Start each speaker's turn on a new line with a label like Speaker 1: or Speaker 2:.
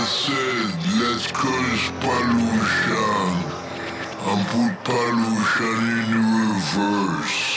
Speaker 1: said, let's curse pollution and put pollution in reverse.